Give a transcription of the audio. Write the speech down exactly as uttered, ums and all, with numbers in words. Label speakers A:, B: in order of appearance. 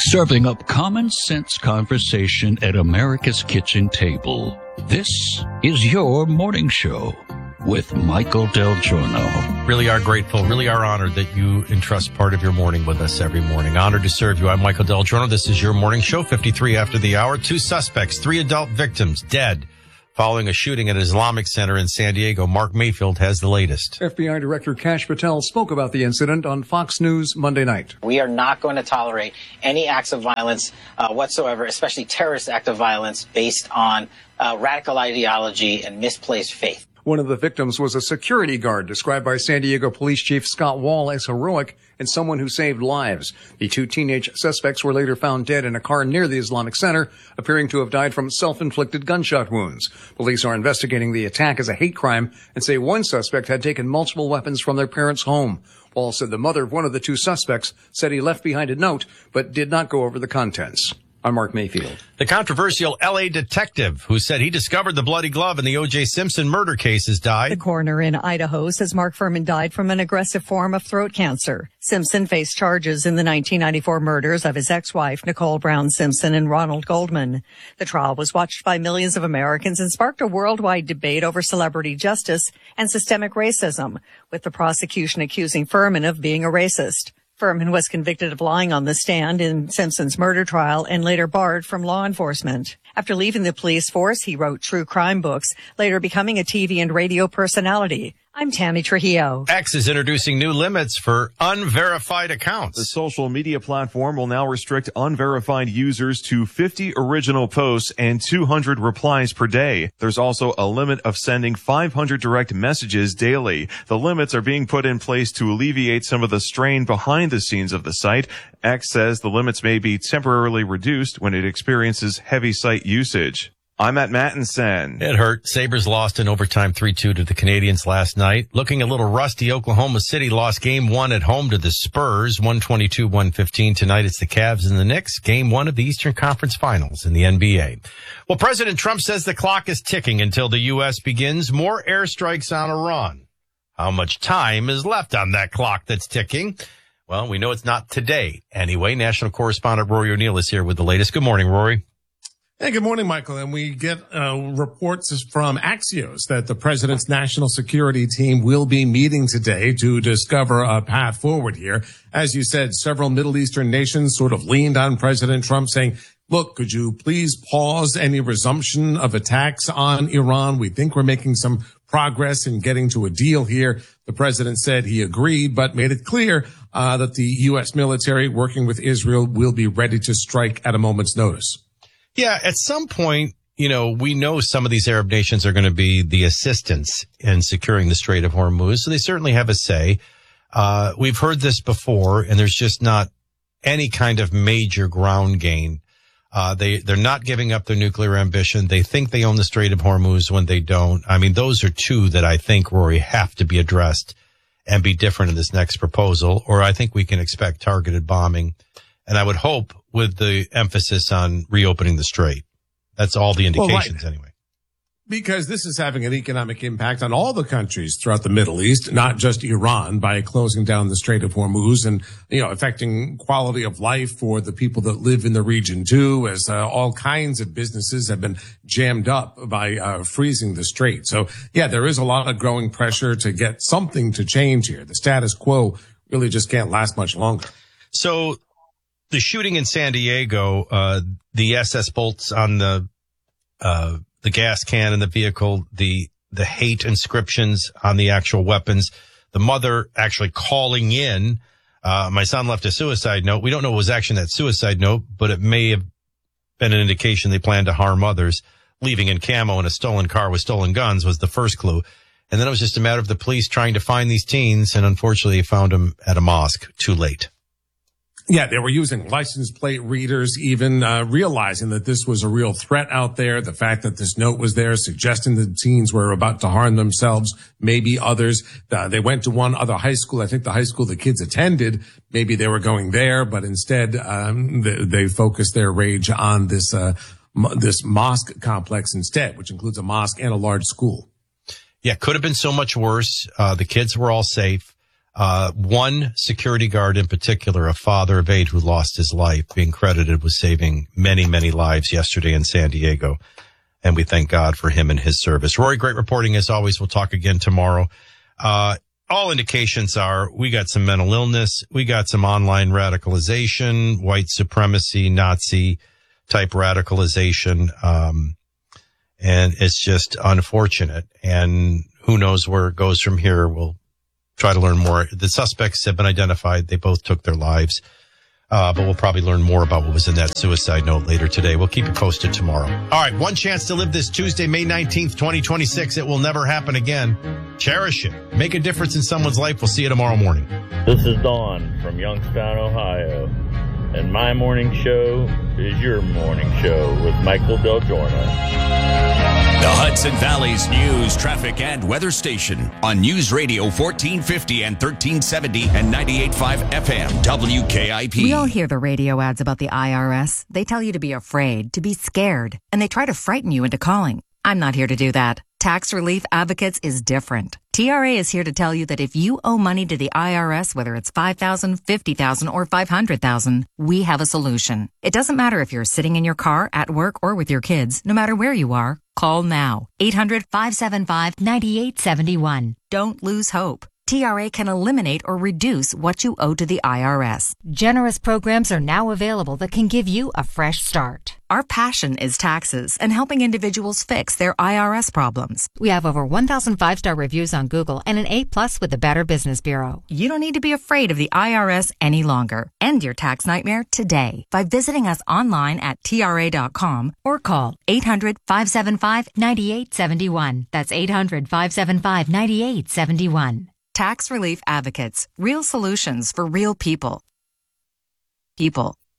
A: Serving up common sense conversation at America's kitchen table. This is your morning show with Michael Del Giorno.
B: Really are grateful, really are honored that you entrust part of your morning with us every morning. Honored to serve you. I'm Michael Del Giorno. This is your morning show, fifty-three after the hour. Two suspects, three adult victims dead following a shooting at an Islamic center in San Diego. Mark Mayfield has the latest.
C: F B I Director Kash Patel spoke about the incident on Fox News Monday night.
D: We are not going to tolerate any acts of violence uh, whatsoever, especially terrorist act of violence based on uh, radical ideology and misplaced faith.
C: One of the victims was a security guard described by San Diego Police Chief Scott Wall as heroic and someone who saved lives. The two teenage suspects were later found dead in a car near the Islamic Center, appearing to have died from self-inflicted gunshot wounds. Police are investigating the attack as a hate crime and say one suspect had taken multiple weapons from their parents' home. Wall said the mother of one of the two suspects said he left behind a note, but did not go over the contents. I'm Mark Mayfield.
B: The controversial L A detective who said he discovered the bloody glove in the O J Simpson murder case has died.
E: The coroner in Idaho says Mark Furman died from an aggressive form of throat cancer. Simpson faced charges in the nineteen ninety-four murders of his ex-wife, Nicole Brown Simpson, and Ronald Goldman. The trial was watched by millions of Americans and sparked a worldwide debate over celebrity justice and systemic racism, with the prosecution accusing Furman of being a racist. Furman was convicted of lying on the stand in Simpson's murder trial and later barred from law enforcement. After leaving the police force, he wrote true crime books, later becoming a T V and radio personality. I'm Tammy Trujillo.
B: X is introducing new limits for unverified accounts.
F: The social media platform will now restrict unverified users to fifty original posts and two hundred replies per day. There's also a limit of sending five hundred direct messages daily. The limits are being put in place to alleviate some of the strain behind the scenes of the site. X says the limits may be temporarily reduced when it experiences heavy site usage. I'm at Mattinson.
B: It hurt. Sabres lost in overtime three two to the Canadiens last night. Looking a little rusty, Oklahoma City lost game one at home to the Spurs, one twenty-two to one fifteen. Tonight it's the Cavs and the Knicks, game one of the Eastern Conference Finals in the N B A. Well, President Trump says the clock is ticking until the U S begins more airstrikes on Iran. How much time is left on that clock that's ticking? Well, we know it's not today. Anyway, national correspondent Rory O'Neill is here with the latest. Good morning, Rory.
G: Hey, good morning, Michael. And we get uh, reports from Axios that the president's national security team will be meeting today to discover a path forward here. As you said, several Middle Eastern nations sort of leaned on President Trump saying, look, could you please pause any resumption of attacks on Iran? We think we're making some progress in getting to a deal here. The president said he agreed, but made it clear uh, that the U S military working with Israel will be ready to strike at a moment's notice.
B: Yeah, at some point, you know, we know some of these Arab nations are going to be the assistants in securing the Strait of Hormuz, so they certainly have a say. Uh, we've heard this before, and there's just not any kind of major ground gain. Uh, they, they're not giving up their nuclear ambition. They think they own the Strait of Hormuz when they don't. I mean, those are two that I think, Rory, have to be addressed and be different in this next proposal, or I think we can expect targeted bombing. And I would hope with the emphasis on reopening the strait. That's all the indications
G: well, right.
B: anyway.
G: Because this is having an economic impact on all the countries throughout the Middle East, not just Iran, by closing down the Strait of Hormuz and, you know, affecting quality of life for the people that live in the region too, as uh, all kinds of businesses have been jammed up by uh, freezing the strait. So, yeah, there is a lot of growing pressure to get something to change here. The status quo really just can't last much longer.
B: So the shooting in San Diego, uh, the S S bolts on the, uh, the gas can in the vehicle, the, the hate inscriptions on the actual weapons, the mother actually calling in. Uh, my son left a suicide note. We don't know it was actually that suicide note, but it may have been an indication they planned to harm others. Leaving in camo in a stolen car with stolen guns was the first clue. And then it was just a matter of the police trying to find these teens, and unfortunately they found them at a mosque too late.
G: Yeah, they were using license plate readers, even uh, realizing that this was a real threat out there. The fact that this note was there suggesting the teens were about to harm themselves, maybe others. Uh, they went to one other high school. I think the high school the kids attended, maybe they were going there, but instead um, they, they focused their rage on this uh, m- this mosque complex instead, which includes a mosque and a large school.
B: Yeah, could have been so much worse. Uh, the kids were all safe. Uh, one security guard in particular, a father of eight who lost his life, being credited with saving many, many lives yesterday in San Diego. And we thank God for him and his service. Rory, great reporting as always. We'll talk again tomorrow. Uh, all indications are we got some mental illness. We got some online radicalization, white supremacy, Nazi type radicalization. Um, and it's just unfortunate. And who knows where it goes from here. We'll try to learn more. The suspects have been identified. They both took their lives. Uh, but we'll probably learn more about what was in that suicide note later today. We'll keep you posted tomorrow. All right. One chance to live this Tuesday, May nineteenth, twenty twenty-six. It will never happen again. Cherish it. Make a difference in someone's life. We'll see you tomorrow morning.
H: This is Dawn from Youngstown, Ohio. And my morning show is your morning show with Michael Del Giorno.
I: The Hudson Valley's news, traffic, and weather station on News Radio fourteen fifty and thirteen seventy and ninety-eight point five F M W K I P.
J: We all hear the radio ads about the I R S. They tell you to be afraid, to be scared, and they try to frighten you into calling. I'm not here to do that. Tax Relief Advocates is different. T R A is here to tell you that if you owe money to the I R S, whether it's five thousand dollars, fifty thousand dollars, or five hundred thousand dollars, we have a solution. It doesn't matter if you're sitting in your car, at work, or with your kids. No matter where you are, call now. eight hundred, five seven five, nine eight seven one. Don't lose hope. T R A can eliminate or reduce what you owe to the I R S.
K: Generous programs are now available that can give you a fresh start.
J: Our passion is taxes and helping individuals fix their I R S problems.
K: We have over one thousand five-star reviews on Google and an A plus with the Better Business Bureau.
J: You don't need to be afraid of the I R S any longer. End your tax nightmare today by visiting us online at T R A dot com or call eight hundred, five seven five, nine eight seven one. That's eight hundred, five seven five, nine eight seven one. Tax Relief Advocates. Real solutions for real people. People.